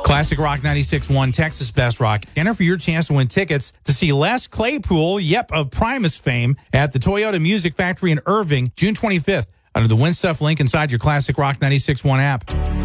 Classic Rock 96.1, Texas Best Rock. Enter for your chance to win tickets to see Les Claypool, of Primus fame, at the Toyota Music Factory in Irving, June 25th, under the Win Stuff link inside your Classic Rock 96.1 app.